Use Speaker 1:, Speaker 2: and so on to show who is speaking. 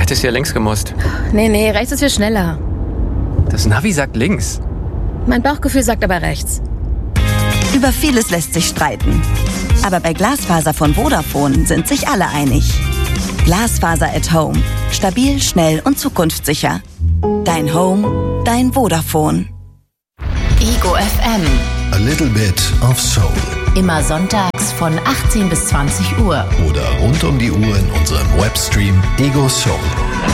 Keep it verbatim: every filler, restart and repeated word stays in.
Speaker 1: hättest ja links gemusst.
Speaker 2: Nee, nee, rechts ist viel schneller.
Speaker 1: Das Navi sagt links.
Speaker 2: Mein Bauchgefühl sagt aber rechts.
Speaker 3: Über vieles lässt sich streiten. Aber bei Glasfaser von Vodafone sind sich alle einig. Glasfaser at Home. Stabil, schnell und zukunftssicher. Dein Home, dein Vodafone.
Speaker 4: Ego F M.
Speaker 5: A little bit of soul.
Speaker 4: Immer sonntags von achtzehn bis zwanzig Uhr.
Speaker 5: Oder rund um die Uhr in unserem Webstream Ego Soul.